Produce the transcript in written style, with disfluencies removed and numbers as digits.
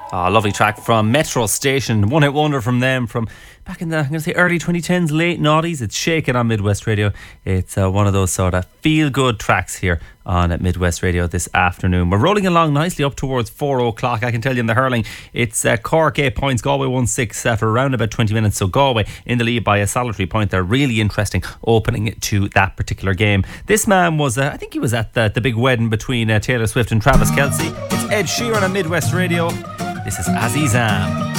Lovely track from Metro Station. One hit wonder from them from back in the, I'm going to say, early 2010s, late noughties. It's Shaking on Midwest Radio. It's one of those sort of feel-good tracks here on at Midwest Radio this afternoon. We're rolling along nicely up towards 4 o'clock. I can tell you in the hurling, it's Cork 8 points, Galway 1-6 for around about 20 minutes. So Galway in the lead by a solitary point. They're really interesting opening to that particular game. This man was, I think he was at the big wedding between Taylor Swift and Travis Kelce. It's Ed Sheeran on Midwest Radio. This is Azizam.